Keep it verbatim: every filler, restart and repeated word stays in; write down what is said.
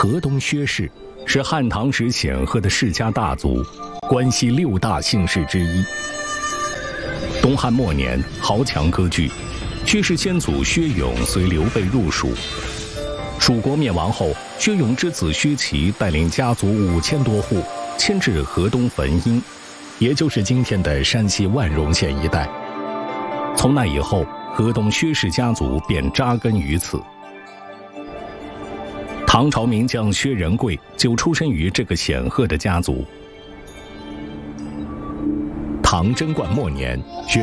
河东薛氏是汉唐时显赫的世家大族，关西六大姓氏之一。东汉末年，豪强割据，薛氏先祖薛勇随刘备入蜀。蜀国灭亡后，薛勇之子薛齐带领家族五千多户迁至河东汾阴，也就是今天的山西万荣县一带。从那以后，河东薛氏家族便扎根于此。唐朝名将薛仁贵就出身于这个显赫的家族。唐贞观末年，薛